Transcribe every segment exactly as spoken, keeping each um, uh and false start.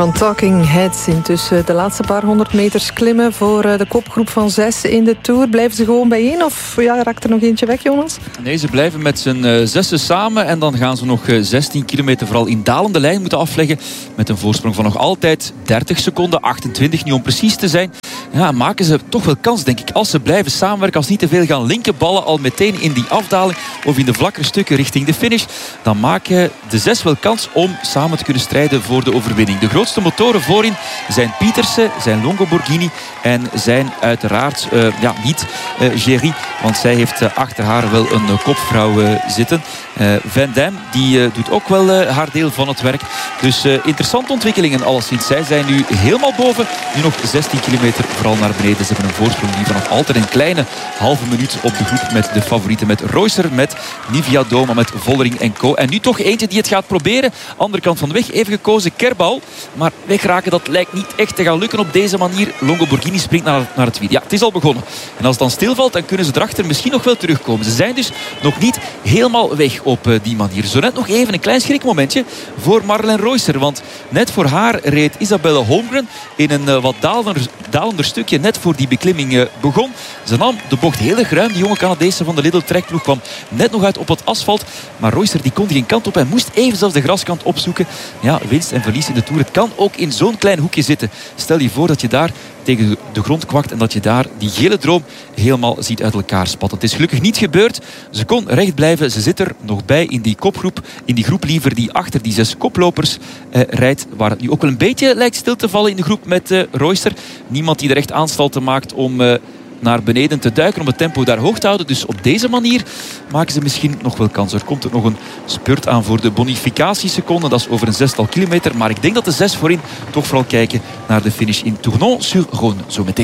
Van Talking Heads intussen de laatste paar honderd meters klimmen voor de kopgroep van zes in de Tour. Blijven ze gewoon bijeen of ja, raakt er nog eentje weg, Jonas? Nee, ze blijven met z'n uh, zessen samen en dan gaan ze nog uh, zestien kilometer vooral in dalende lijn moeten afleggen met een voorsprong van nog altijd dertig seconden, achtentwintig nu om precies te zijn. Ja, maken ze toch wel kans, denk ik, als ze blijven samenwerken, als ze niet te veel gaan linken ballen al meteen in die afdaling of in de vlakkere stukken richting de finish, dan maken de zes wel kans om samen te kunnen strijden voor de overwinning. De grootste De motoren voorin zijn Pietersen, zijn Longo Borghini en zijn uiteraard uh, ja, niet uh, Géry, want zij heeft uh, achter haar wel een uh, kopvrouw uh, zitten. Uh, Van Damme die uh, doet ook wel uh, haar deel van het werk. Dus uh, interessante ontwikkelingen alleszins. Zij zijn nu helemaal boven. Nu nog zestien kilometer vooral naar beneden. Ze hebben een voorsprong die vanaf altijd een kleine halve minuut op de groep met de favorieten. Met Reusser, met Nivia Doma, met Vollering en co. En nu toch eentje die het gaat proberen. Andere kant van de weg even gekozen, Kerbal. Maar wegraken, dat lijkt niet echt te gaan lukken op deze manier. Longo Borghini springt naar, naar het wiel. Ja, het is al begonnen. En als het dan stilvalt, dan kunnen ze erachter misschien nog wel terugkomen. Ze zijn dus nog niet helemaal weg op uh, die manier. Zo net nog even een klein schrikmomentje voor Marlene Reusser. Want net voor haar reed Isabelle Holmgren in een uh, wat dalender, dalender stukje. Net voor die beklimming uh, begon. Ze nam de bocht heel erg ruim. Die jonge Canadese van de Lidl trekploeg kwam net nog uit op het asfalt. Maar Reusser die kon geen kant op. Hij moest even zelfs de graskant opzoeken. Ja, winst en verlies in de Tour. Het kan ook in zo'n klein hoekje zitten. Stel je voor dat je daar tegen de grond kwakt en dat je daar die gele droom helemaal ziet uit elkaar spatten. Het is gelukkig niet gebeurd. Ze kon recht blijven. Ze zit er nog bij in die kopgroep. In die groep liever die achter die zes koplopers eh, rijdt. Waar het nu ook wel een beetje lijkt stil te vallen in de groep met eh, Reusser. Niemand die er echt aanstalten maakt om Eh, naar beneden te duiken om het tempo daar hoog te houden. Dus op deze manier maken ze misschien nog wel kans. Er komt er nog een spurt aan voor de bonificatieseconden. Dat is over een zestal kilometer. Maar ik denk dat de zes voorin toch vooral kijken naar de finish in Tournon-sur-Rhône. Zo meteen.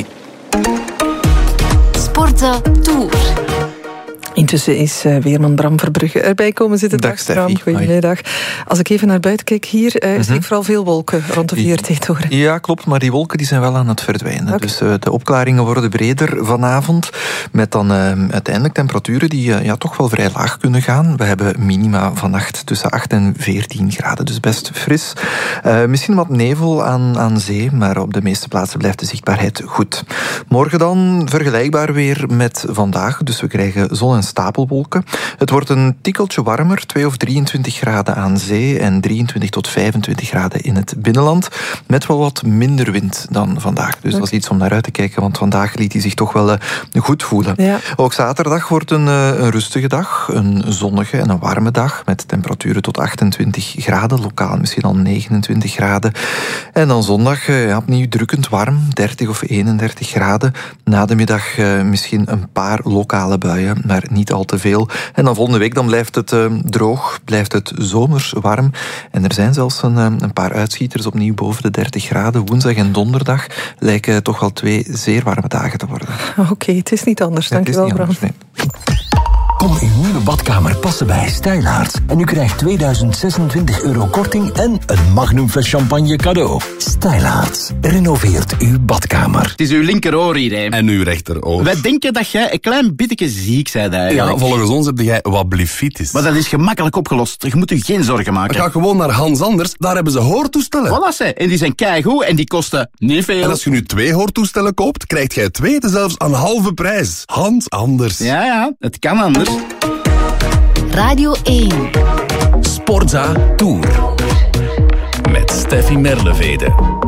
Sportza Tour. Intussen is uh, weerman Bram Verbrugge erbij komen zitten. Dag, Steffi. Goedemiddag. Als ik even naar buiten kijk hier, uh, mm-hmm. zie ik vooral veel wolken rond de V R T-toren. Ja, klopt, maar die wolken die zijn wel aan het verdwijnen. Okay. Dus uh, de opklaringen worden breder vanavond. Met dan uh, uiteindelijk temperaturen die uh, ja, toch wel vrij laag kunnen gaan. We hebben minima vannacht tussen acht en veertien graden. Dus best fris. Uh, misschien wat nevel aan, aan zee, maar op de meeste plaatsen blijft de zichtbaarheid goed. Morgen dan vergelijkbaar weer met vandaag. Dus we krijgen zon en stapelwolken. Het wordt een tikkeltje warmer, twee of drieëntwintig graden aan zee en drieëntwintig tot vijfentwintig graden in het binnenland. Met wel wat minder wind dan vandaag. Dus okay. Dat is iets om naar uit te kijken, want vandaag liet hij zich toch wel uh, goed voelen. Ja. Ook zaterdag wordt een, uh, een rustige dag, een zonnige en een warme dag, met temperaturen tot achtentwintig graden, lokaal misschien al negenentwintig graden. En dan zondag uh, ja, opnieuw drukkend warm, dertig of eenendertig graden. Na de middag uh, misschien een paar lokale buien, maar niet al te veel. En dan volgende week dan blijft het uh, droog, blijft het zomers warm. En er zijn zelfs een, uh, een paar uitschieters opnieuw boven de dertig graden. Woensdag en donderdag lijken toch wel twee zeer warme dagen te worden. Oké, okay, het is niet anders. Dank je wel, Bram. Nee. Kom uw nieuwe badkamer passen bij Stijlaarts. En u krijgt tweeduizend zesentwintig euro korting en een magnum fles champagne cadeau. Stijlaarts renoveert uw badkamer. Het is uw linkeroor hier, hè. En uw rechteroor. Wij denken dat jij een klein beetje ziek bent eigenlijk. Ja, volgens ons heb jij wat blifitis. Maar dat is gemakkelijk opgelost. Je moet u geen zorgen maken. Ga gewoon naar Hans Anders, daar hebben ze hoortoestellen. Voilà, ze. En die zijn keigoed en die kosten niet veel. En als je nu twee hoortoestellen koopt, krijgt jij twee zelfs aan halve prijs. Hans Anders. Ja, ja, het kan anders. Radio één. Sportza Tour. Met Steffi Merlevede.